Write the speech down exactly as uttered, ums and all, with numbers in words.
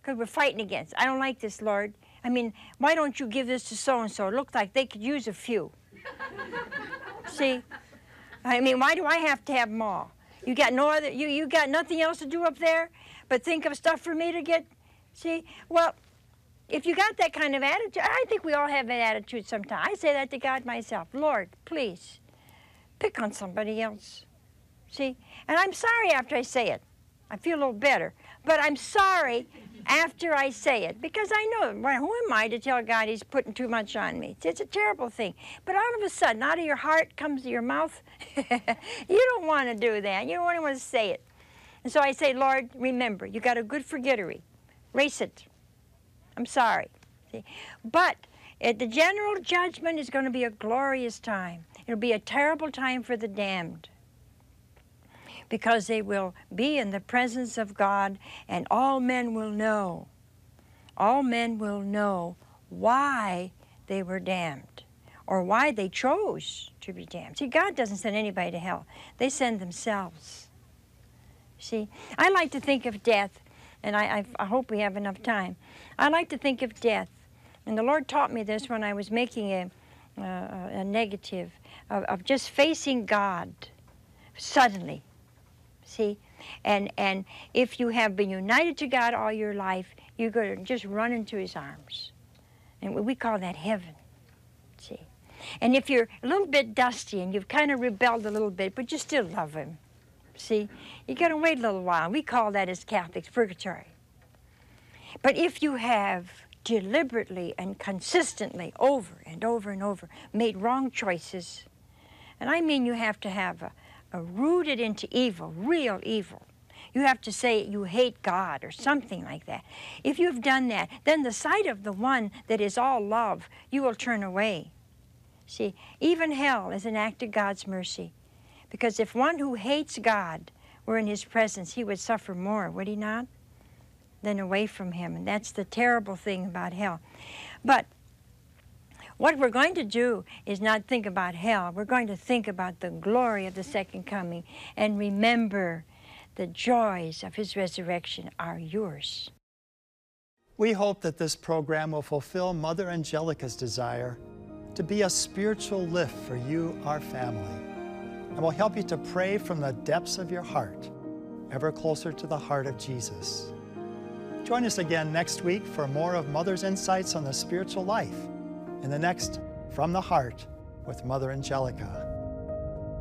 because we're fighting against. I don't like this, Lord. I mean, why don't you give this to so-and-so? It looks like they could use a few. See? I mean, why do I have to have them all? You got no other, you, you got nothing else to do up there but think of stuff for me to get? See? Well, if you got that kind of attitude, I think we all have that attitude sometimes. I say that to God myself. Lord, please, pick on somebody else. See? And I'm sorry after I say it. I feel a little better. But I'm sorry after I say it, because I know, well, who am I to tell God he's putting too much on me? It's, it's a terrible thing. But all of a sudden, out of your heart comes to your mouth. You don't want to do that. You don't want to say it. And so I say, Lord, remember, you got a good forgettery. Erase it. I'm sorry. See? But at the general judgment is going to be a glorious time. It'll be a terrible time for the damned, because they will be in the presence of God, and all men will know, all men will know why they were damned, or why they chose to be damned. See, God doesn't send anybody to hell. They send themselves. See, I like to think of death, and I, I, I hope we have enough time. I like to think of death, and the Lord taught me this when I was making a, uh, a negative, of, of just facing God suddenly. See, and and if you have been united to God all your life, you're going to just run into his arms. And we call that heaven. See, and if you're a little bit dusty and you've kind of rebelled a little bit, but you still love him, see, you got to wait a little while. We call that as Catholics purgatory. But if you have deliberately and consistently over and over and over made wrong choices, and I mean you have to have a Uh, rooted into evil, real evil. You have to say you hate God or something like that. If you've done that, then the sight of the one that is all love, you will turn away. See, even hell is an act of God's mercy. Because if one who hates God were in his presence, he would suffer more, would he not? Than away from him. And that's the terrible thing about hell. But what we're going to do is not think about hell. We're going to think about the glory of the second coming and remember the joys of his resurrection are yours. We hope that this program will fulfill Mother Angelica's desire to be a spiritual lift for you, our family, and will help you to pray from the depths of your heart, ever closer to the heart of Jesus. Join us again next week for more of Mother's insights on the spiritual life in the next From the Heart with Mother Angelica.